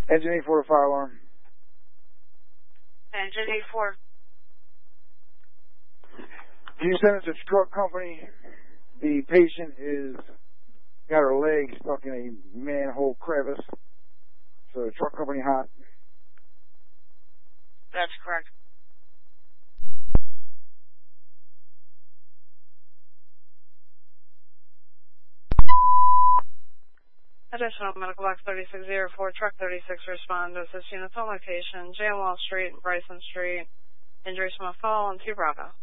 Engine 84 fire alarm. Engine 84. Can you send us a truck company? The patient is got her leg stuck in a manhole crevice. So the truck company hot. That's correct. Additional medical box 3604, truck 36 respond to assist units on location, JM Wall Street, Bryson Street, injuries from a fall, and 2 Bravo.